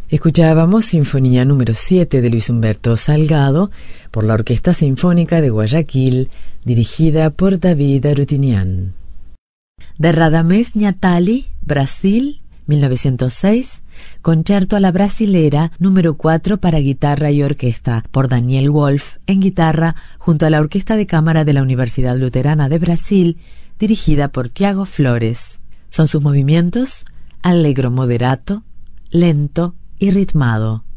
Escuchábamos Sinfonía número 7 de Luis Humberto Salgado por la Orquesta Sinfónica de Guayaquil, dirigida por David Arutinian. De Radamés Natali, Brasil, 1906, Concerto a la Brasilera número 4 para guitarra y orquesta por Daniel Wolf en guitarra junto a la Orquesta de Cámara de la Universidad Luterana de Brasil, dirigida por Tiago Flores. Son sus movimientos allegro moderato, lento y ritmado.